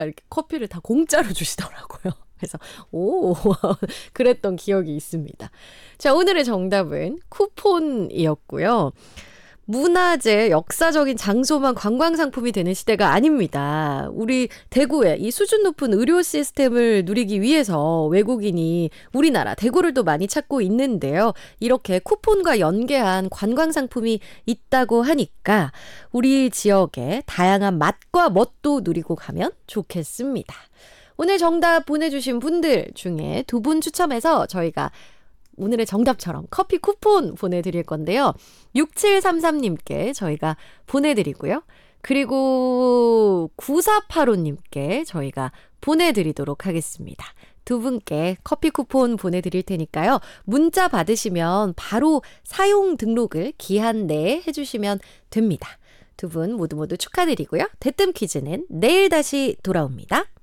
이렇게 커피를 다 공짜로 주시더라고요. 그래서 오 그랬던 기억이 있습니다. 자, 오늘의 정답은 쿠폰이었고요. 문화재, 역사적인 장소만 관광상품이 되는 시대가 아닙니다. 우리 대구에 이 수준 높은 의료 시스템을 누리기 위해서 외국인이 우리나라 대구를 또 많이 찾고 있는데요. 이렇게 쿠폰과 연계한 관광상품이 있다고 하니까 우리 지역의 다양한 맛과 멋도 누리고 가면 좋겠습니다. 오늘 정답 보내주신 분들 중에 2분 추첨해서 저희가 오늘의 정답처럼 커피 쿠폰 보내드릴 건데요. 6733님께 저희가 보내드리고요. 그리고 9485님께 저희가 보내드리도록 하겠습니다. 2분께 커피 쿠폰 보내드릴 테니까요. 문자 받으시면 바로 사용 등록을 기한 내에 해주시면 됩니다. 2분 모두 축하드리고요. 대뜸 퀴즈는 내일 다시 돌아옵니다.